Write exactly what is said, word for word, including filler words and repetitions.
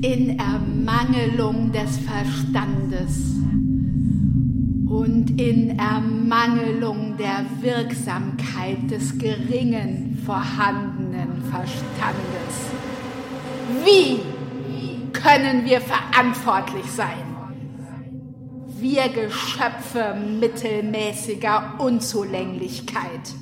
in Ermangelung des Verstandes und in Ermangelung der Wirksamkeit des geringen vorhandenen Verstandes. Wie können wir verantwortlich sein? Wir Geschöpfe mittelmäßiger Unzulänglichkeit.